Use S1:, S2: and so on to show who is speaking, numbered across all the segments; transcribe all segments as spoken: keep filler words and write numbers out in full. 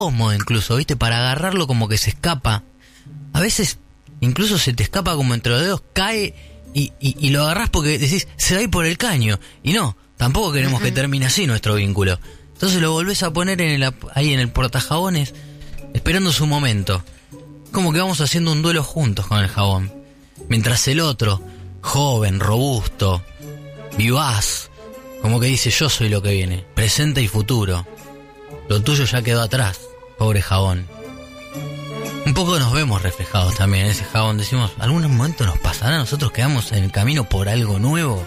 S1: cómodo incluso, ¿viste? Para agarrarlo como que se escapa. A veces incluso se te escapa como entre los dedos, cae y, y, y lo agarrás porque decís, se va a ir por el caño. Y no, tampoco queremos uh-huh. que termine así nuestro vínculo. Entonces lo volvés a poner en el, ahí en el portajabones, esperando su momento. Como que vamos haciendo un duelo juntos con el jabón. Mientras el otro, joven, robusto, vivaz, como que dice, yo soy lo que viene, presente y futuro. Lo tuyo ya quedó atrás, pobre jabón. Un poco nos vemos reflejados también en ese jabón. Decimos, ¿algún momento nos pasará? Nosotros quedamos en el camino por algo nuevo.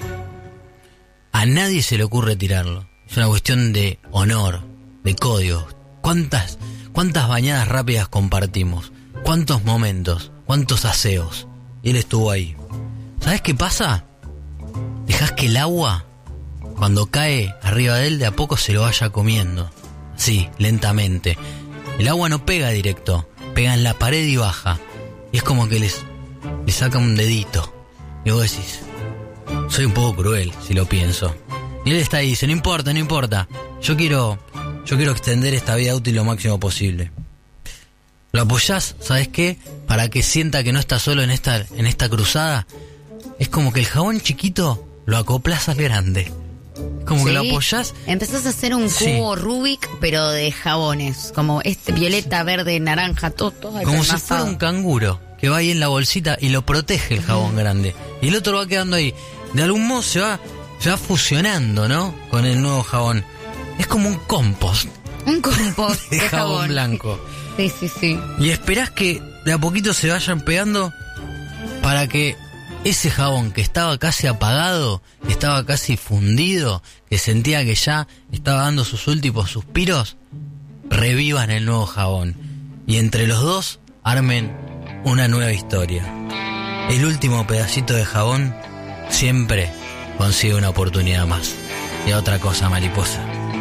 S1: A nadie se le ocurre tirarlo. Es una cuestión de honor, de códigos. ¿Cuántas, cuántas bañadas rápidas compartimos? ¿Cuántos momentos? ¿Cuántos aseos? Y él estuvo ahí. ¿Sabes qué pasa? Dejás que el agua, cuando cae arriba de él, de a poco se lo vaya comiendo. Sí, lentamente. El agua no pega directo, pega en la pared y baja. Y es como que les, les saca un dedito. Y vos decís, soy un poco cruel si lo pienso. Y él está ahí y dice, no importa, no importa. Yo quiero, yo quiero extender esta vida útil lo máximo posible. Lo apoyás, ¿sabes qué? Para que sienta que no está solo en esta, en esta cruzada. Es como que el jabón chiquito lo acoplas al grande. Como sí, que lo apoyás.
S2: Empezás a hacer un cubo sí. Rubik, pero de jabones. Como este violeta, verde, naranja, todo, todo
S1: como si fuera un canguro que va ahí en la bolsita y lo protege el jabón uh-huh. grande. Y el otro va quedando ahí. De algún modo se va, se va fusionando, ¿no? Con el nuevo jabón. Es como un compost.
S2: Un compost de, de jabón,
S1: jabón blanco.
S2: Sí, sí, sí.
S1: Y esperás que de a poquito se vayan pegando para que ese jabón que estaba casi apagado, que estaba casi fundido, que sentía que ya estaba dando sus últimos suspiros, revivan el nuevo jabón. Y entre los dos armen una nueva historia. El último pedacito de jabón siempre consigue una oportunidad más. Y otra cosa, mariposa.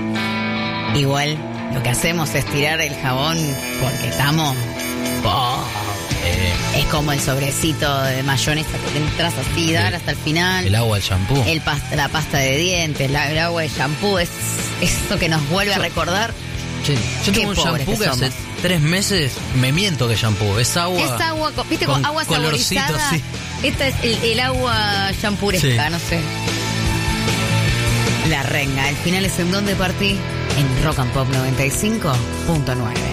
S2: Igual lo que hacemos es tirar el jabón porque estamos... Oh, eh. Es como el sobrecito de mayonesa que te entras así, dar el, hasta el final.
S1: El agua, el shampoo.
S2: El pasta, la pasta de dientes, la, el agua, el shampoo. Es eso que nos vuelve yo, a recordar.
S1: Sí, yo tengo un shampoo que, que hace tres meses me miento que shampoo. Es agua.
S2: Es agua, viste, con, con agua saborizada. Sí. Esta es el, el agua champuresca, sí. No sé. La renga, el final es en donde partí, en Rock and Pop noventa y cinco punto nueve.